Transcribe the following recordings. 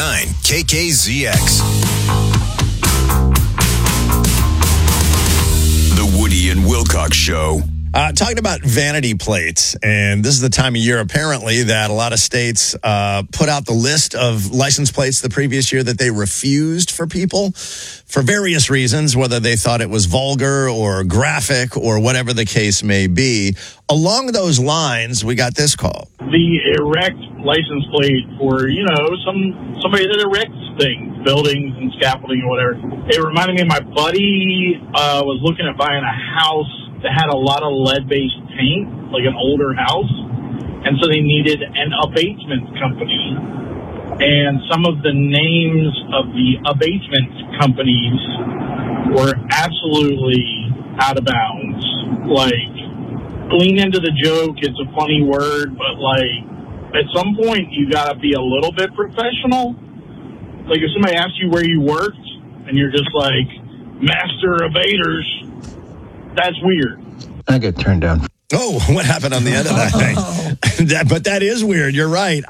KKZX. The Woody and Wilcox Show. Talking about vanity plates, and this is the time of year, apparently, that a lot of states put out the list of license plates the previous year that they refused for people for various reasons, whether they thought it was vulgar or graphic or whatever the case may be. Along those lines, we got this call. The erect license plate for, somebody that erects things, buildings and scaffolding or whatever. It reminded me of my buddy was looking at buying a house that had a lot of lead-based paint, like an older house, and so they needed an abatement company. And some of the names of the abatement companies were absolutely out of bounds. Like, lean into the joke, it's a funny word, but, at some point, you gotta be a little bit professional. Like, if somebody asks you where you worked, and you're just like, Master Abaters, that's weird. I get turned down. Oh, what happened on the end of that thing? But that is weird. You're right.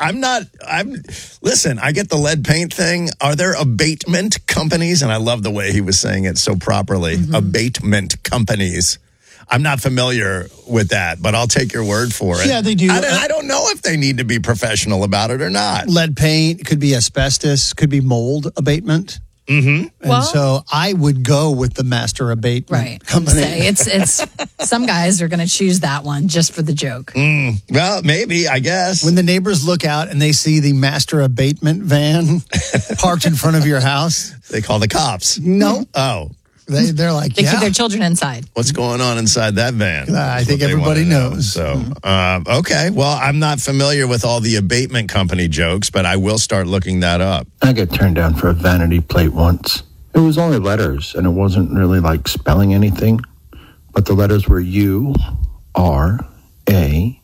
Listen, I get the lead paint thing. Are there abatement companies? And I love the way he was saying it so properly. Mm-hmm. Abatement companies. I'm not familiar with that, but I'll take your word for it. Yeah, they do. I don't know if they need to be professional about it or not. Lead paint, could be asbestos, could be mold abatement. Mm-hmm. And so I would go with the Master Abatement company. It's some guys are going to choose that one just for the joke. Well, maybe, I guess. When the neighbors look out and they see the Master Abatement van parked in front of your house, they call the cops. No. Oh. They're like, they keep their children inside. What's going on inside that van? I think everybody knows. So, okay. Well, I'm not familiar with all the abatement company jokes, but I will start looking that up. I got turned down for a vanity plate once. It was only letters, and it wasn't really like spelling anything, but the letters were U, R, A,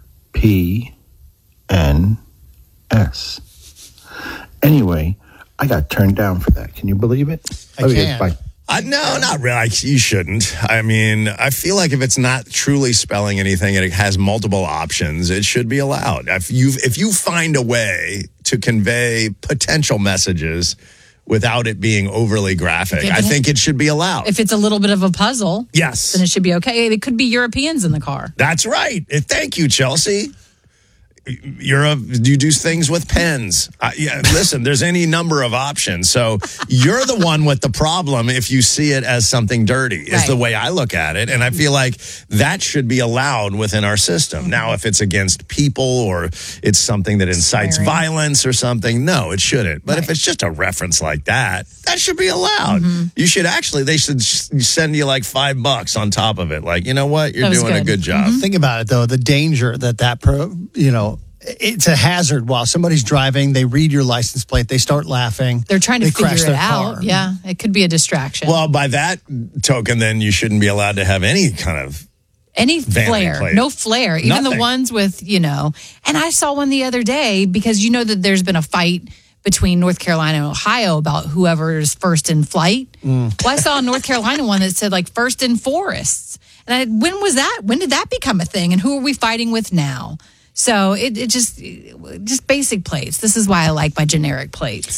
P, N, S. Anyway, I got turned down for that. Can you believe it? I can. No, not really. You shouldn't. I mean, I feel like if it's not truly spelling anything and it has multiple options, it should be allowed. If you find a way to convey potential messages without it being overly graphic, I think it should be allowed. If it's a little bit of a puzzle, yes, then it should be okay. It could be Europeans in the car. That's right. Thank you, Chelsea. You do things with pens. Listen, there's any number of options. So you're the one with the problem if you see it as something dirty, is the way I look at it. And I feel like that should be allowed within our system. Now, if it's against people or it's something that incites violence or something, no, it shouldn't. But if it's just a reference like that, that should be allowed. Mm-hmm. You should they should send you like $5 on top of it. Like, you know what? You're doing a good job. Mm-hmm. Think about it, though. The danger it's a hazard while somebody's driving. They read your license plate. They start laughing. They're trying to figure it out. Car. Yeah, it could be a distraction. Well, by that token, then you shouldn't be allowed to have any kind of flair. Plate. No flair. Even Nothing. the ones with, And I saw one the other day because that there's been a fight between North Carolina and Ohio about whoever is first in flight. Well, I saw a North Carolina one that said first in forests. And when was that? When did that become a thing? And who are we fighting with now? So it just basic plates. This is why I like my generic plates.